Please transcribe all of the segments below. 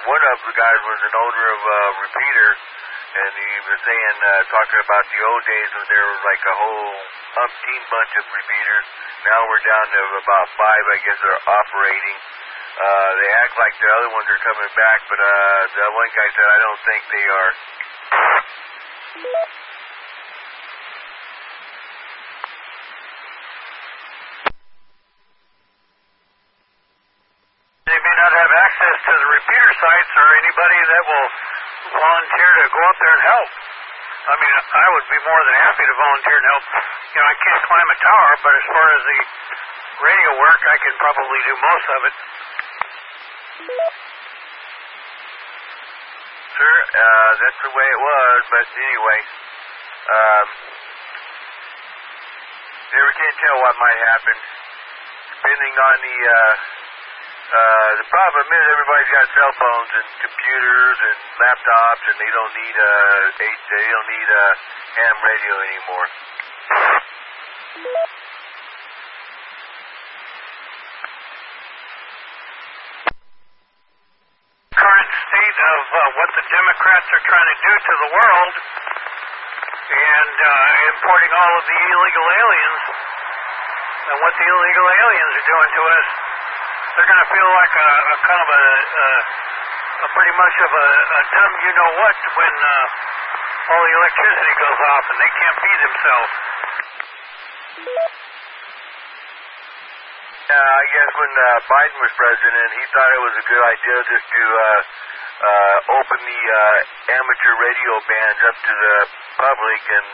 one of the guys was an owner of a repeater, and he was saying, talking about the old days when there was like a whole umpteen bunch of repeaters. Now we're down to about 5, I guess, that are operating. They act like the other ones are coming back, but the one guy said, I don't think they are. They may not have access to the repeater sites or anybody that will volunteer to go up there and help. I mean, I would be more than happy to volunteer and help. You know, I can't climb a tower, but as far as the radio work, I can probably do most of it. Sure, that's the way it was, but anyway, never can tell what might happen, depending on the problem is everybody's got cell phones and computers and laptops, and they don't need ham radio anymore. Current state of what the Democrats are trying to do to the world and importing all of the illegal aliens, and what the illegal aliens are doing to us, they're going to feel like a kind of a pretty much of a dumb you-know-what when all the electricity goes off and they can't feed themselves. I guess when Biden was president, he thought it was a good idea just to open the amateur radio bands up to the public, and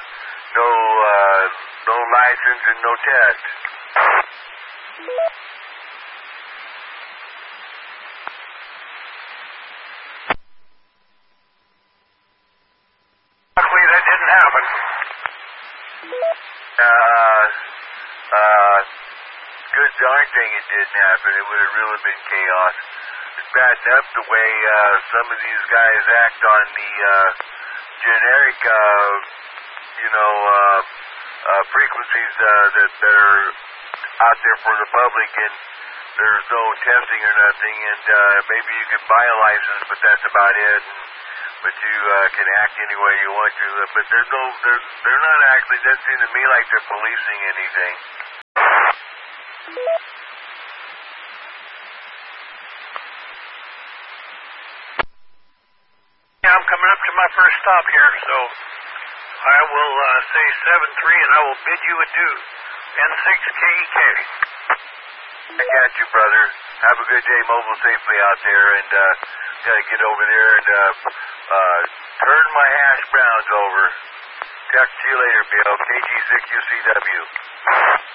no license and no test. Luckily, that didn't happen. Good darn thing it didn't happen. It would have really been chaos. It's bad enough the way some of these guys act on the generic, frequencies that are out there for the public, and there's no testing or nothing, and maybe you can buy a license, but that's about it. But you can act any way you want to. But they're not actually, it doesn't seem to me like they're policing anything. Yeah, I'm coming up to my first stop here, so I will say 7-3, and I will bid you adieu. N6KEK. I got you, brother. Have a good day. Mobile safely out there, and gotta get over there and turn my hash browns over. Talk to you later, Bill. KG6UCW.